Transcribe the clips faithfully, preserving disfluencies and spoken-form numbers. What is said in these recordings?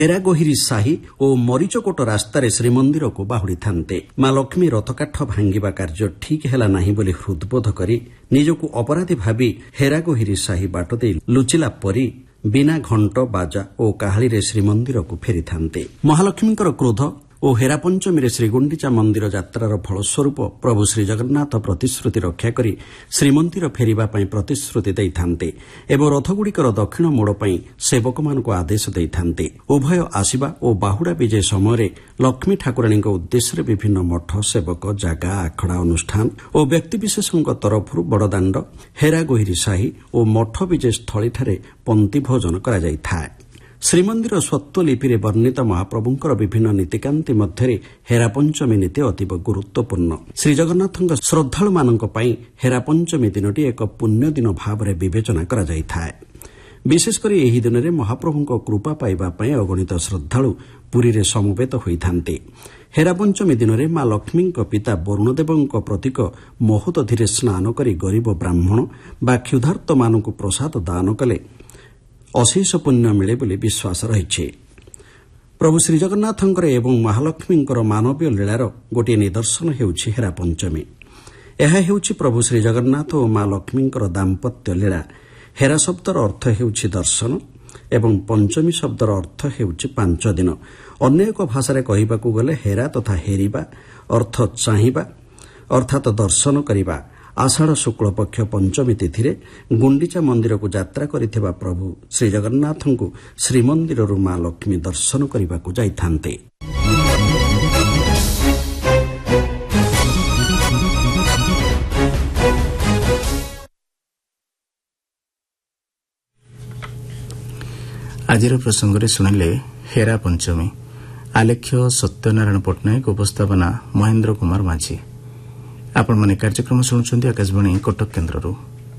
ହେରାଗୋହିରୀ ସାହି ଓ ମରିଚକୋଟ ରାସ୍ତାରେ ଶ୍ରୀମନ୍ଦିରକୁ ବାହୁଡ଼ିଥାନ୍ତେ। ମା ଲକ୍ଷ୍ମୀ ରଥକାଠ ଭାଙ୍ଗିବା କାର୍ଯ୍ୟ ଠିକ୍ ହେଲା ନାହିଁ ବୋଲି ହୃଦବୋଧ କରି ନିଜକୁ ଅପରାଧୀ ଭାବି ହେରାଗୋହିରୀ ସାହି ବାଟ ଦେଇ ଲୁଚିଲା ପରି ବିନା ଘଣ୍ଟ ବାଜା ଓ କାହାଳିରେ ଶ୍ରୀମନ୍ଦିରକୁ ଫେରିଥାନ୍ତେ। ମହାଲକ୍ଷ୍ମୀଙ୍କର କ୍ରୋଧ ଓ ହେରାପଞ୍ଚମୀରେ ଶ୍ରୀଗୁଣ୍ଡିଚା ମନ୍ଦିର ଯାତ୍ରାର ଫଳସ୍ୱରୂପ ପ୍ରଭୁ ଶ୍ରୀଜଗନ୍ନାଥ ପ୍ରତିଶ୍ରୁତି ରକ୍ଷା କରି ଶ୍ରୀମନ୍ଦିର ଫେରିବା ପାଇଁ ପ୍ରତିଶ୍ରୁତି ଦେଇଥାନ୍ତେ ଏବଂ ରଥଗୁଡ଼ିକର ଦକ୍ଷିଣ ମୋଡ଼ ପାଇଁ ସେବକମାନଙ୍କୁ ଆଦେଶ ଦେଇଥାନ୍ତେ। ଉଭୟ ଆସିବା ଓ ବାହୁଡ଼ା ବିଜେ ସମୟରେ ଲକ୍ଷ୍ମୀ ଠାକୁରାଣୀଙ୍କ ଉଦ୍ଦେଶ୍ୟରେ ବିଭିନ୍ନ ମଠ, ସେବକ, ଜାଗା, ଆଖଡ଼ା ଅନୁଷ୍ଠାନ ଓ ବ୍ୟକ୍ତିବିଶେଷଙ୍କ ତରଫରୁ ବଡ଼ଦାଣ୍ଡ, ହେରାଗୋହିରୀ ସାହି ଓ ମଠ ବିଜେ ସ୍ଥଳୀଠାରେ ପନ୍ତି ଭୋଜନ କରାଯାଇଥାଏ। ଶ୍ରୀମନ୍ଦିର ସ୍ୱତ୍ୱଲିପିରେ ବର୍ଣ୍ଣିତ ମହାପ୍ରଭୁଙ୍କର ବିଭିନ୍ନ ନୀତିକାନ୍ତି ମଧ୍ୟରେ ହେରାପଞ୍ଚମୀ ନୀତି ଅତୀବ ଗୁରୁତ୍ୱପୂର୍ଣ୍ଣ। ଶ୍ରୀଜଗନ୍ନାଥଙ୍କ ଶ୍ରଦ୍ଧାଳୁମାନଙ୍କ ପାଇଁ ହେରାପଞ୍ଚମୀ ଦିନଟି ଏକ ପୁଣ୍ୟଦିନ ଭାବରେ ବିବେଚନା କରାଯାଇଥାଏ। ବିଶେଷକରି ଏହି ଦିନରେ ମହାପ୍ରଭୁଙ୍କ କୃପା ପାଇବା ପାଇଁ ଅଗଣିତ ଶ୍ରଦ୍ଧାଳୁ ପୁରୀରେ ସମବେତ ହୋଇଥାନ୍ତି। ହେରାପଞ୍ଚମୀ ଦିନରେ ମା ଲକ୍ଷ୍ମୀଙ୍କ ପିତା ବରୁଣଦେବଙ୍କ ପ୍ରତୀକ ମହୋଦଧିରେ ସ୍ନାନ କରି ଗରିବ ବ୍ରାହ୍ମଣ ବା କ୍ଷୁଧାର୍ତ୍ତମାନଙ୍କୁ ପ୍ରସାଦ ଦାନ କଲେ ଅଶେଷ ପୁଣ୍ୟ ମିଳେ ବୋଲି ବିଶ୍ୱାସ ରହିଛି। ପ୍ରଭୁ ଶ୍ରୀଜଗନ୍ନାଥଙ୍କର ଏବଂ ମହାଲକ୍ଷ୍ମୀଙ୍କର ମାନବୀୟ ଲୀଳାର ଗୋଟିଏ ନିଦର୍ଶନ ହେଉଛି ହେରାପଞ୍ଚମୀ। ଏହା ହେଉଛି ପ୍ରଭୁ ଶ୍ରୀଜଗନ୍ନାଥ ଓ ମା ଲକ୍ଷ୍ମୀଙ୍କର ଦାମ୍ପତ୍ୟ ଲୀଳା। ହେରା ଶବ୍ଦର ଅର୍ଥ ହେଉଛି ଦର୍ଶନ ଏବଂ ପଞ୍ଚମୀ ଶବ୍ଦର ଅର୍ଥ ହେଉଛି ପାଞ୍ଚ ଦିନ। ଅନ୍ୟ ଏକ ଭାଷାରେ କହିବାକୁ ଗଲେ ହେରା ତଥା ହେରିବା ଅର୍ଥ ଚାହିଁବା ଅର୍ଥାତ୍ ଦର୍ଶନ କରିବା। ଆଷାଢ଼ ଶୁକ୍ଳପକ୍ଷ ପଞ୍ଚମୀ ତିଥିରେ ଗୁଣ୍ଡିଚା ମନ୍ଦିରକୁ ଯାତ୍ରା କରିଥିବା ପ୍ରଭୁ ଶ୍ରୀଜଗନ୍ନାଥଙ୍କୁ ଶ୍ରୀମନ୍ଦିରରୁ ମା ଲକ୍ଷ୍ମୀ ଦର୍ଶନ କରିବାକୁ ଯାଇଥାନ୍ତେ। ଆଜିର ପ୍ରସଙ୍ଗରେ ଶୁଣିଲେ ହେରା ପଞ୍ଚମୀ। ଆଲେଖ୍ୟ ସତ୍ୟନାରାୟଣ ପଟ୍ଟନାୟକ, ଉପସ୍ଥାପନା ମହେନ୍ଦ୍ର କୁମାର ମାଝୀ। ଆପଣମାନେ କାର୍ଯ୍ୟକ୍ରମ ଶୁଣୁଛନ୍ତି ଆକାଶବାଣୀ କଟକ କେନ୍ଦ୍ରରୁ।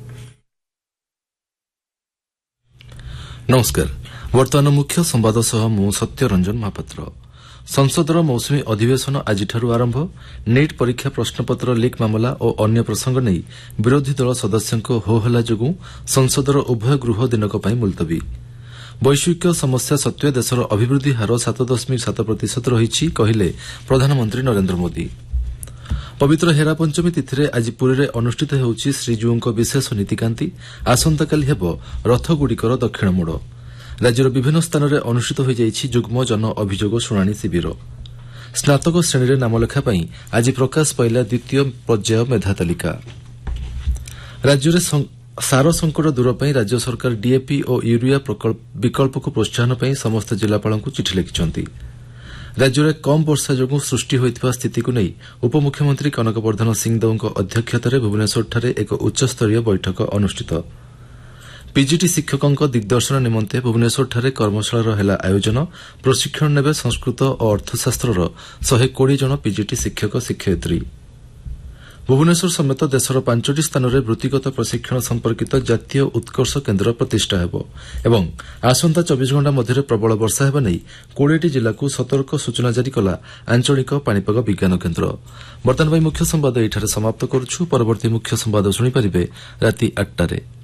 ନମସ୍କାର। ବର୍ତ୍ତମାନ ମୁଖ୍ୟ ସମ୍ବାଦ ସହ ମୁଁ ସତ୍ୟରଞ୍ଜନ ମହାପାତ୍ର। ସଂସଦର ମୌସୁମୀ ଅଧିବେଶନ ଆଜିଠାରୁ ଆରମ୍ଭ। ନିଟ୍ ପରୀକ୍ଷା ପ୍ରଶ୍ନପତ୍ର ଲିକ୍ ମାମଲା ଓ ଅନ୍ୟ ପ୍ରସଙ୍ଗ ନେଇ ବିରୋଧୀ ଦଳ ସଦସ୍ୟଙ୍କ ହୋହଲ୍ଲା ଯୋଗୁଁ ସଂସଦର ଉଭୟ ଗୃହ ଦିନକ ପାଇଁ ମୁଲତବୀ। ବୈଶ୍ୱିକ ସମସ୍ୟା ସତ୍ତ୍ୱେ ଦେଶର ଅଭିବୃଦ୍ଧି ହାର ସାତ ଦଶମିକ ସାତ ପ୍ରତିଶତ ରହିଛି କହିଲେ ପ୍ରଧାନମନ୍ତ୍ରୀ ନରେନ୍ଦ୍ର ମୋଦି। ପବିତ୍ର ହେରା ପଞ୍ଚମୀ ତିଥିରେ ଆଜି ପୁରୀରେ ଅନୁଷ୍ଠିତ ହେଉଛି ଶ୍ରୀଜୀଉଙ୍କ ବିଶେଷ ନୀତିକାନ୍ତି। ଆସନ୍ତାକାଲି ହେବ ରଥଗୁଡ଼ିକର ଦକ୍ଷିଣ ମୋଡ଼। ରାଜ୍ୟର ବିଭିନ୍ନ ସ୍ଥାନରେ ଅନୁଷ୍ଠିତ ହୋଇଯାଇଛି ଯୁଗ୍ମ ଜନ ଅଭିଯୋଗ ଶୁଣାଣି ଶିବିର। ସ୍ନାତକ ଶ୍ରେଣୀରେ ନାମଲେଖା ପାଇଁ ଆଜି ପ୍ରକାଶ ପାଇଲା ଦ୍ୱିତୀୟ ପର୍ଯ୍ୟାୟ ମେଧା ତାଲିକା। ରାଜ୍ୟରେ ସାର ସଙ୍କଟ ଦୂର ପାଇଁ ରାଜ୍ୟ ସରକାର ଡିଏପି ଓ ୟୁରିଆ ବିକଳ୍ପକୁ ପ୍ରୋତ୍ସାହନ ପାଇଁ ସମସ୍ତ ଜିଲ୍ଲାପାଳଙ୍କୁ ଚିଠି ଲେଖିଛନ୍ତି। ରାଜ୍ୟରେ କମ୍ ବର୍ଷା ଯୋଗୁଁ ସୃଷ୍ଟି ହୋଇଥିବା ସ୍ଥିତିକୁ ନେଇ ଉପମୁଖ୍ୟମନ୍ତ୍ରୀ କନକବର୍ଦ୍ଧନ ସିଂଦେଓଙ୍କ ଅଧ୍ୟକ୍ଷତାରେ ଭୁବନେଶ୍ୱରଠାରେ ଏକ ଉଚ୍ଚସ୍ତରୀୟ ବୈଠକ ଅନୁଷ୍ଠିତ। ପିଜିଟି ଶିକ୍ଷକଙ୍କ ଦିଗ୍ଦର୍ଶନ ନିମନ୍ତେ ଭୁବନେଶ୍ୱରଠାରେ କର୍ମଶାଳାର ହେଲା ଆୟୋଜନ। ପ୍ରଶିକ୍ଷଣ ନେବେ ସଂସ୍କୃତ ଓ ଅର୍ଥଶାସ୍ତ୍ରର ଶହେ କୋଡ଼ିଏ ଜଣ ପିଜିଟି ଶିକ୍ଷକ ଶିକ୍ଷୟିତ୍ରୀ। ଭୁବନେଶ୍ୱର ସମେତ ଦେଶର ପାଞ୍ଚଟି ସ୍ଥାନରେ ବୃତ୍ତିଗତ ପ୍ରଶିକ୍ଷଣ ସମ୍ପର୍କିତ ଜାତୀୟ ଉତ୍କର୍ଷ କେନ୍ଦ୍ର ପ୍ରତିଷ୍ଠା ହେବ ଏବଂ ଆସନ୍ତା ଚବିଶ ଘଣ୍ଟା ମଧ୍ୟରେ ପ୍ରବଳ ବର୍ଷା ହେବା ନେଇ କୋଡ଼ିଏଟି ଜିଲ୍ଲାକୁ ସତର୍କ ସୂଚନା ଜାରି କଲା ଆଞ୍ଚଳିକ ପାଣିପାଗ ବିଜ୍ଞାନ କେନ୍ଦ୍ର। ବର୍ତ୍ତମାନ ପାଇଁ ମୁଖ୍ୟ ସମ୍ବାଦ ଏଠାରେ ସମାପ୍ତ କରୁଛୁ। ପରବର୍ତ୍ତୀ ମୁଖ୍ୟ ସମ୍ବାଦ ଶୁଣିପାରିବେ ରାତି ଆଠଟାରେ।